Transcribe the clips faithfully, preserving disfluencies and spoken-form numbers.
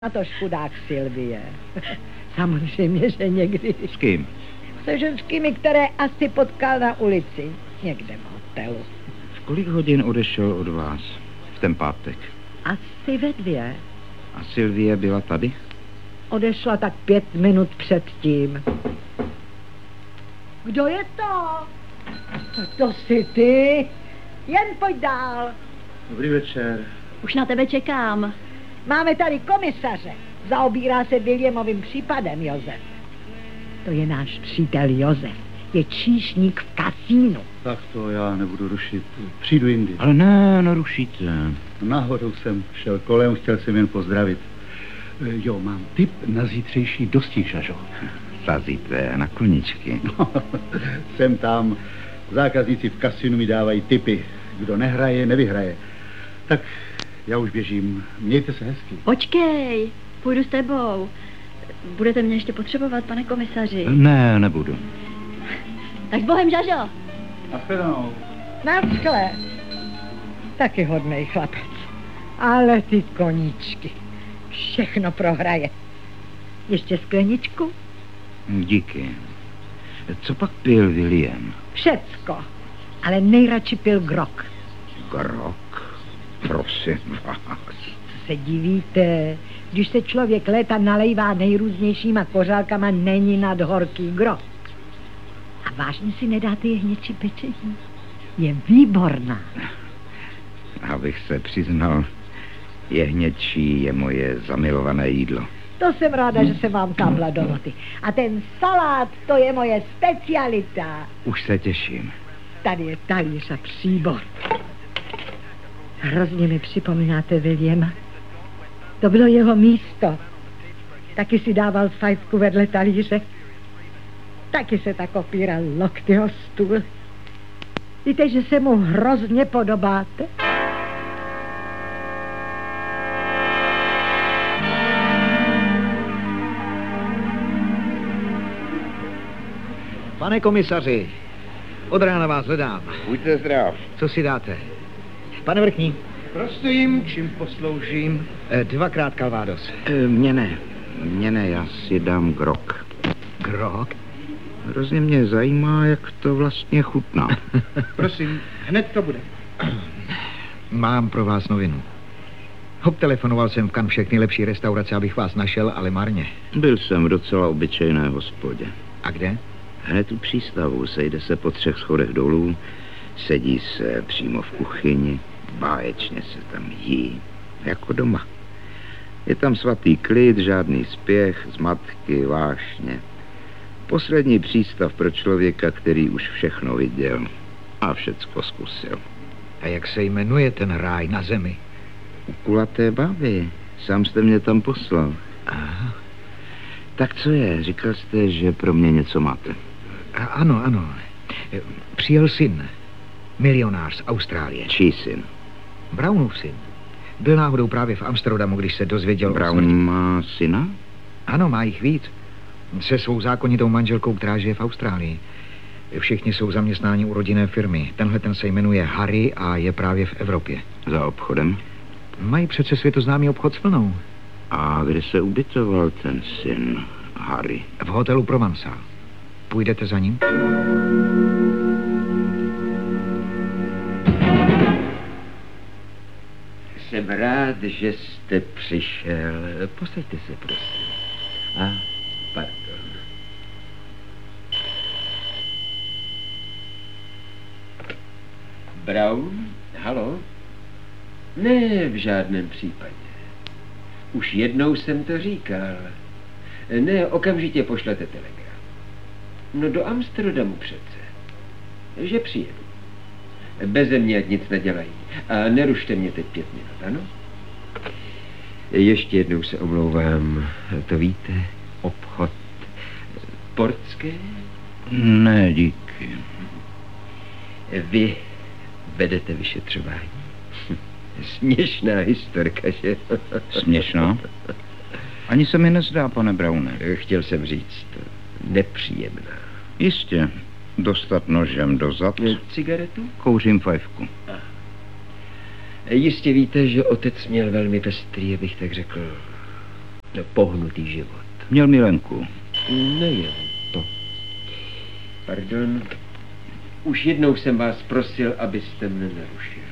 Na to škudák Sylvie. Samozřejmě, že někdy. S kým? Se ženskými, které asi potkal na ulici. Někde v hotelu. V kolik hodin odešel od vás v ten pátek? Asi ve dvě. A Sylvie byla tady? Odešla tak pět minut předtím. Kdo je to? To, to jsi ty. Jen pojď dál. Dobrý večer. Už na tebe čekám. Máme tady komisaře. Zaobírá se Williamovým případem, Josef. To je náš přítel Josef. Je číšník v kasínu. Tak to já nebudu rušit. Přijdu jindy. Ale ne, nerušíte. Náhodou jsem šel kolem, chtěl jsem jen pozdravit. Jo, mám tip na zítřejší dostiž, žo? Sazíte na koničky. No, jsem tam. Zákazníci v kasinu mi dávají tipy. Kdo nehraje, nevyhraje. Tak já už běžím. Mějte se hezky. Počkej, půjdu s tebou. Budete mě ještě potřebovat, pane komisaři? Ne, nebudu. Tak s bohem, Žažo. Nashledanou. Naschle. Taky hodnej chlapec. Ale ty koníčky. Všechno prohraje. Ještě skleničku? Díky. Co pak pil William? Všecko. Ale nejradši pil grog. Grog? Prosím vás. Se divíte, když se člověk léta nalejvá nejrůznějšíma kořálkama, není nad horký grog. A vážně si nedáte jehněčí pečení? Je výborná. Abych se přiznal, jehněčí je moje zamilované jídlo. To jsem ráda, že se vám kápla do noty. A ten salát, to je moje specialita. Už se těším. Tady je talíř a příbor. Hrozně mi připomínáte Williama. To bylo jeho místo. Taky si dával fajfku vedle talíře. Taky se tak opíral lokty o stůl. Víte, že se mu hrozně podobáte? Pane komisaři, od rána vás hledám. Buďte zdrav. Co si dáte? Pane vrchní. Prosím, čím posloužím? Eh, dvakrát Calvados. E, mně ne. Mně ne, já si dám grog. Grog? Hrozně mě zajímá, jak to vlastně chutná. Prosím, hned to bude. Mám pro vás novinu. Obtelefonoval jsem v Cannes všechny lepší restaurace, abych vás našel, ale marně. Byl jsem v docela obyčejné hospodě. A kde? Hned u přístavu, sejde se po třech schodech dolů, sedí se přímo v kuchyni, báječně se tam jí, jako doma. Je tam svatý klid, žádný spěch, zmatky, vášně. Poslední přístav pro člověka, který už všechno viděl a všecko zkusil. A jak se jmenuje ten ráj na zemi? U kulaté bavy, sám jste mě tam poslal. Aha. Tak co je, říkal jste, že pro mě něco máte. A ano, ano. Přijel syn. Milionář z Austrálie. Čí syn? Brownův syn. Byl náhodou právě v Amsterdamu, když se dozvěděl Brown o smrti. má syna? Ano, má jich víc. Se svou zákonitou manželkou, která žije v Austrálii. Všichni jsou zaměstnáni u rodinné firmy. Tenhle ten se jmenuje Harry a je právě v Evropě. Za obchodem? Mají přece světoznámý obchod s vlnou. A kde se ubytoval ten syn, Harry? V hotelu Provençal. Půjdete za ním? Jsem rád, že jste přišel. Posaďte se, prosím. A, pardon. Brown? Halo? Ne, v žádném případě. Už jednou jsem to říkal. Ne, okamžitě pošlete telegram. No do Amsterdamu přece. Že přijedu. Beze mě ať nic nedělají. A nerušte mě teď pět minut, ano? Ještě jednou se omlouvám. To víte? Obchod. Portské? Ne, díky. Vy vedete vyšetřování. Směšná historka, že? Směšná? Ani se mi nezdá, pane Browne. Chtěl jsem říct, nepříjemná. Jistě. Dostat nožem do zad. Cigaretu? Kouřím fajfku. Jistě víte, že otec měl velmi pestrý, abych tak řekl, pohnutý život. Měl milenku. Nejen to. Pardon. Už jednou jsem vás prosil, abyste mne nerušili.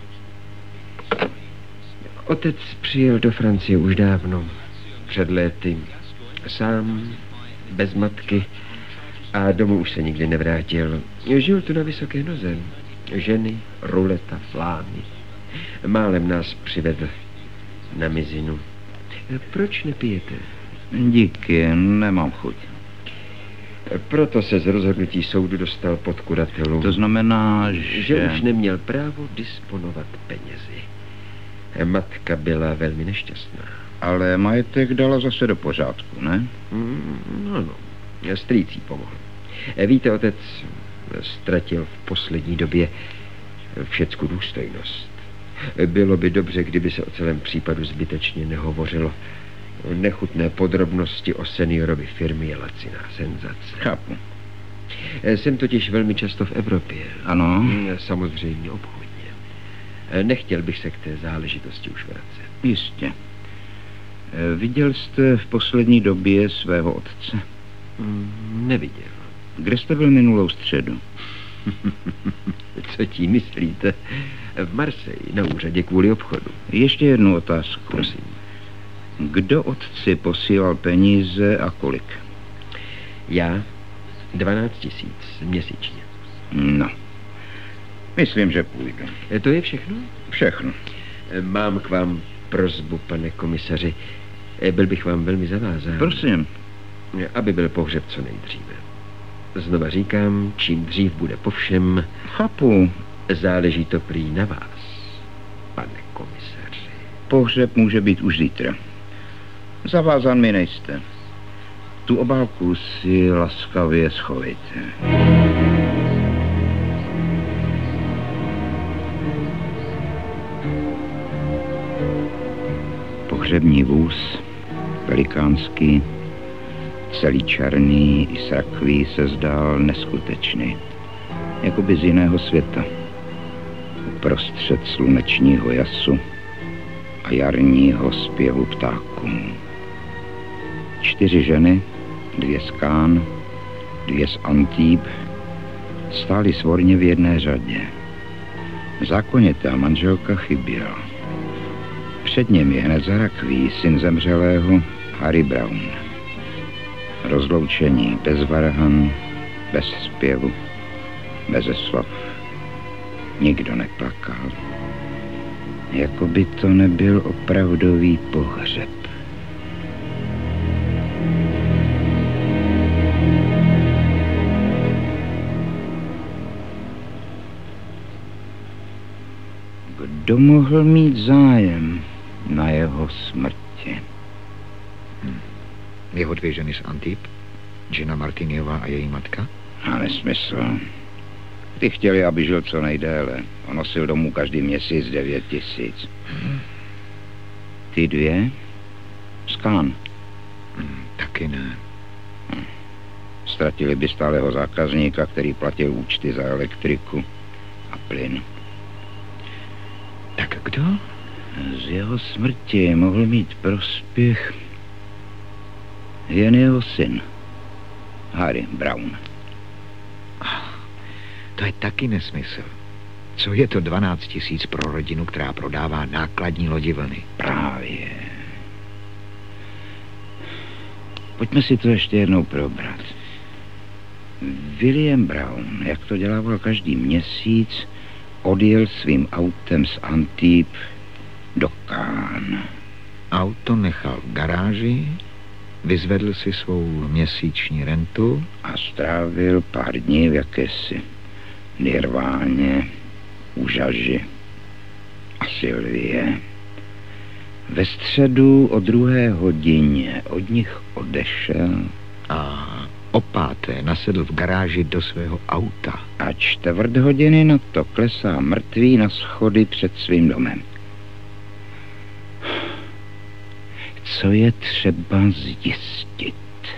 Otec přijel do Francie už dávno, před léty. Sám, bez matky a domů už se nikdy nevrátil. Žil tu na vysoké noze. Ženy, ruleta, flámy. Málem nás přivedl na mizinu. Proč nepijete? Díky, nemám chuť. Proto se z rozhodnutí soudu dostal pod kuratelu. To znamená, že... Že už neměl právo disponovat penězi. Matka byla velmi nešťastná. Ale majetek dala zase do pořádku, ne? Mm, no, no. Strýc jí pomohl. Víte, otec ztratil v poslední době všecku důstojnost. Bylo by dobře, kdyby se o celém případu zbytečně nehovořilo. Nechutné podrobnosti o seniorovi firmy je laciná senzace. Chápu. Jsem totiž velmi často v Evropě. Ano. Samozřejmě obchodně. Nechtěl bych se k té záležitosti už vracet. Jistě. Viděl jste v poslední době svého otce? Mm, neviděl. Kde jste byl minulou středu? Co tím myslíte? V Marseille, na úřadě kvůli obchodu. Ještě jednu otázku. Prosím. Kdo otci posílal peníze a kolik? Já dvanáct tisíc měsíčně. No. Myslím, že půjdu. To je všechno? Všechno. Mám k vám prosbu, pane komisaři. Byl bych vám velmi zavázán. Prosím. Aby byl pohřeb co nejdříve. Znova říkám, čím dřív bude po všem. Chápu. Záleží to prý na vás, pane komisaři. Pohřeb může být už zítra. Zavázán mi nejste. Tu obálku si laskavě schovejte. Pohřební vůz, velikánský, celý černý i srakvý, se zdál neskutečný. Jakoby z jiného světa. Uprostřed slunečního jasu a jarního zpěvu ptáků. Čtyři ženy, dvě z Cannes, dvě z Antibes, stály svorně v jedné řadě. Zákonitá manželka chyběla. Před ním je hned za rakví syn zemřelého Harry Brown. Rozloučení bez varhan, bez zpěvu, bez slov. Nikdo neplakal. Jako by to nebyl opravdový pohřeb. Kdo mohl mít zájem na jeho smrti? Hmm. Jeho dvě ženy z Antibes, Gina Martiniová a její matka? A nesmysl. Ty chtěli, aby žil co nejdéle. On nosil domů každý měsíc devět tisíc. Hmm. Ty dvě? Z Cannes. Hmm, taky ne. Hm. Ztratili by stálého zákazníka, který platil účty za elektriku a plyn. Tak kdo? Z jeho smrti mohl mít prospěch jen jeho syn, Harry Brown. To je taky nesmysl. Co je to dvanáct tisíc pro rodinu, která prodává nákladní lodi vlny? Právě. Pojďme si to ještě jednou probrat. William Brown, jak to dělával každý měsíc, odjel svým autem z Antibes do Cannes. Auto nechal v garáži, vyzvedl si svou měsíční rentu a strávil pár dní v jakési nirváně, úžaži a Sylvie. Ve středu o druhé hodině od nich odešel a o páté nasedl v garáži do svého auta. A čtvrt hodiny na to klesá mrtvý na schody před svým domem. Co je třeba zjistit?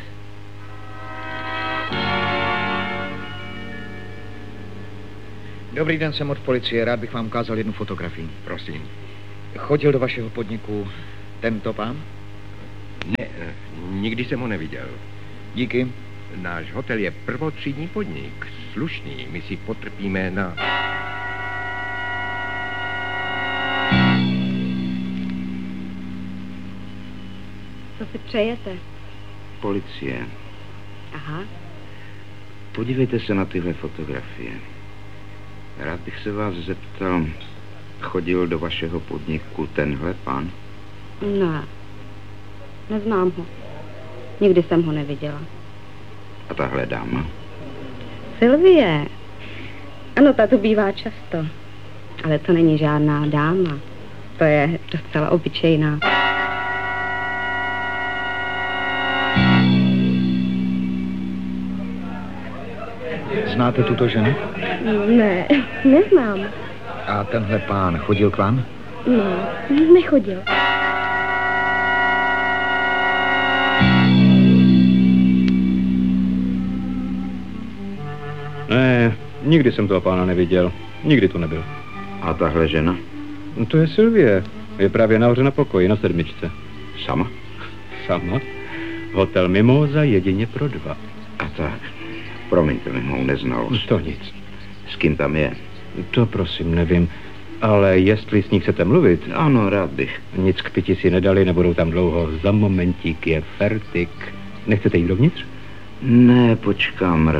Dobrý den, jsem od policie. Rád bych vám ukázal jednu fotografii. Prosím. Chodil do vašeho podniku tento pán? Ne, Nikdy jsem ho neviděl. Díky. Náš hotel je prvotřídní podnik, slušný. My si potrpíme na... Co si přejete? Policie. Aha. Podívejte se na tyhle fotografie. Rád bych se vás zeptal, chodil do vašeho podniku tenhle pán? Ne. Neznám ho. Nikdy jsem ho neviděla. A tahle dáma? Sylvie. Ano, ta tu bývá často. Ale to není žádná dáma. To je docela obyčejná. Znáte tuto ženu? Ne, neznám. A tenhle pán chodil k vám? Ne, nechodil. Ne, nikdy jsem toho pána neviděl. Nikdy tu nebyl. A tahle žena? No to je Sylvie. Je právě nahoře na pokoji, na sedmičce. Sama? Sama? Hotel Mimoza jedině pro dva. A tak. Promiňte mi mou neznalost. To nic. S kým tam je? To prosím, nevím. Ale jestli s ní chcete mluvit... Ano, rád bych. Nic k piti si nedali, nebudou tam dlouho. Za momentík je fertik. Nechcete jít dovnitř? Ne, počkám.